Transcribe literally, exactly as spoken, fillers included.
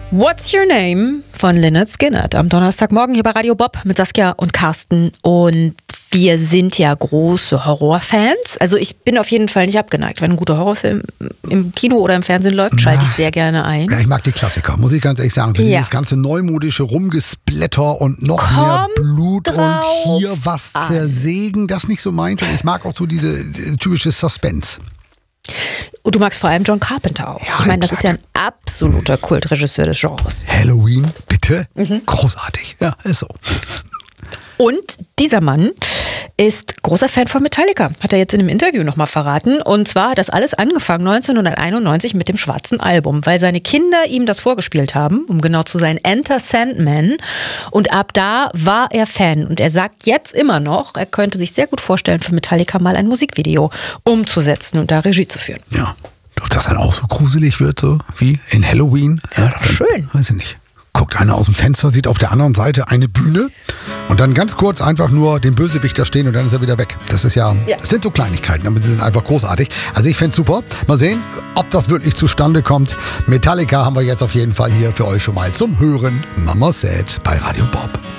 What's Your Name von Lynyrd Skynyrd am Donnerstagmorgen hier bei Radio Bob mit Saskia und Carsten. Und wir sind ja große Horrorfans. Also ich bin auf jeden Fall nicht abgeneigt. Wenn ein guter Horrorfilm im Kino oder im Fernsehen läuft, schalte ich sehr gerne ein. Ja, ich mag die Klassiker, muss ich ganz ehrlich sagen. Ja. Dieses ganze neumodische Rumgesplätter und noch Kommt mehr Blut drauf und hier was an. zersägen, das nicht so meins. Und ich mag auch so diese äh, typische Suspense. Und du magst vor allem John Carpenter auch. Ja, ich meine, das klar. ist ja ein absoluter Kultregisseur des Genres. Halloween, bitte? Mhm. Großartig. Ja, ist so. Und dieser Mann ist großer Fan von Metallica, hat er jetzt in einem Interview nochmal verraten. Und zwar hat das alles angefangen neunzehnhunderteinundneunzig mit dem Schwarzen Album, weil seine Kinder ihm das vorgespielt haben, um genau zu sein, Enter Sandman. Und ab da war er Fan. Und er sagt jetzt immer noch, er könnte sich sehr gut vorstellen, für Metallica mal ein Musikvideo umzusetzen und da Regie zu führen. Ja. Ob das dann auch so gruselig wird, so wie in Halloween? Ja, doch schön. Weiß ich nicht. Guckt einer aus dem Fenster, sieht auf der anderen Seite eine Bühne und dann ganz kurz einfach nur den Bösewicht da stehen und dann ist er wieder weg. Das ist ja, Ja. das sind so Kleinigkeiten, aber sie sind einfach großartig. Also ich fände es super. Mal sehen, ob das wirklich zustande kommt. Metallica haben wir jetzt auf jeden Fall hier für euch schon mal zum Hören. Mama Said bei Radio Bob.